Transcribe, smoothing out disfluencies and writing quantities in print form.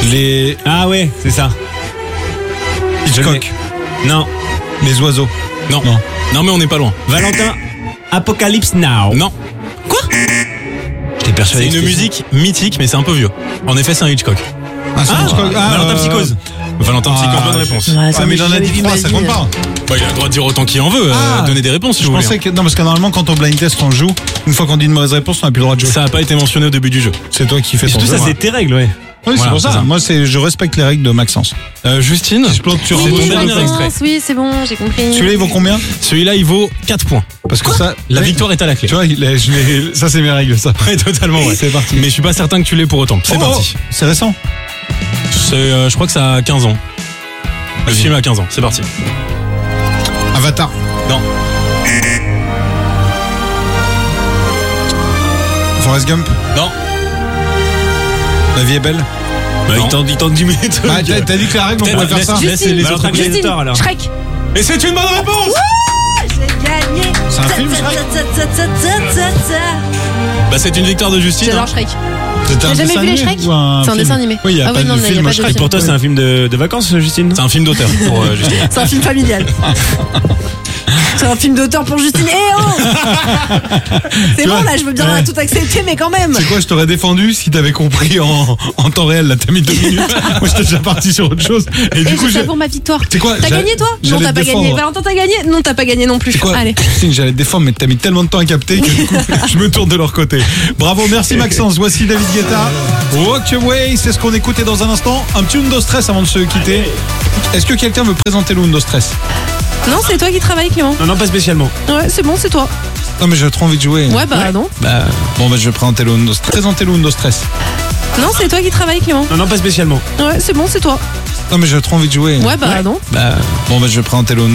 Les Ah ouais, c'est ça. Hitchcock. Non. Les oiseaux. Non. Mais on n'est pas loin. Valentin, Apocalypse Now. Non. J'étais persuadé. C'est que une c'était musique mythique, mais c'est un peu vieux. En effet, c'est un Hitchcock. Ah, c'est Hitchcock. Valentin Psychose. Valentin Psychose, bonne réponse. Ah, mais il en a dit 3, ça compte pas. Bah, il a le droit de dire autant qu'il en veut. Donner des réponses si Je vous voulez. pensais que. Non, parce que normalement, quand on blind test, on joue. Une fois qu'on dit une mauvaise réponse, on n'a plus le droit de jouer. Ça n'a pas été mentionné au début du jeu. C'est toi qui fais Et ton surtout, jeu. ça, c'est tes règles, ouais. Oui, c'est Voilà, pour ça. c'est ça. Moi, je respecte les règles de Maxence. Justine, Si je plante sur c'est un ton autre, dernier extrait. Oui, c'est bon, j'ai compris. celui-là, il vaut combien? Celui-là, il vaut 4 points. Parce que ça. La victoire est à la clé. Tu vois, ça, c'est mes règles, ça. Ouais, totalement, ouais. C'est parti. Mais je suis pas certain que tu l'aies pour autant. C'est Oh, parti. C'est récent. Je crois que ça a 15 ans. Le film a 15 ans. C'est parti. Avatar. Non. Forrest Gump. Non. La vie est belle. Bah, Non. il tente 10 minutes. Ah, t'as dit que la règle, on Peut-être, pouvait faire ça. laisse les autres Valentin régler. Gladiator, alors. Shrek. Et c'est une bonne réponse. J'ai gagné. C'est un film, Shrek? Bah, c'est une victoire de Justine. J'adore Shrek. C'est un T'as jamais dessin vu les animé Shrek? ou un C'est un film? dessin animé. Oui, il n'y a Ah pas oui, non, de il y a film pas de Shrek. film. Pour toi, c'est un film de vacances, Justine? C'est un film d'auteur pour Justine. C'est un film familial. C'est un film d'auteur pour Justine. Eh oh C'est Tu bon vois là, je veux bien Ouais. tout accepter, mais quand même. C'est quoi, je t'aurais défendu si t'avais compris en temps réel. Là, t'as mis 2 minutes. Moi, j'étais déjà parti sur autre chose. Et Et du coup, c'est ça pour ma victoire. C'est quoi, T'as gagné toi? Non, j'allais t'as te pas gagné. défendre. Valentin, t'as gagné? Non, t'as pas gagné non plus. C'est quoi, Allez. Christine, j'allais te défendre, mais t'as mis tellement de temps à capter que du coup, je me tourne de leur côté. Bravo, merci Maxence. Voici David Guetta. Walk Away, c'est ce qu'on écoutait dans un instant. Un petit Undo Stress avant de se quitter. Est-ce que quelqu'un veut présenter le Undo Stress? Non, c'est toi qui travailles, Clément. Non, pas spécialement. Ouais, c'est bon, c'est toi. Non, mais j'ai trop envie de jouer. Ouais, bah non. Bon, je vais présenter le Undo Stress. Présenter le Undo Stress. Non, c'est toi qui travailles, Clément. Non, pas spécialement. Ouais, c'est bon, c'est toi. Non, mais j'ai trop envie de jouer. Ouais, bah non. Bon, je vais présenter le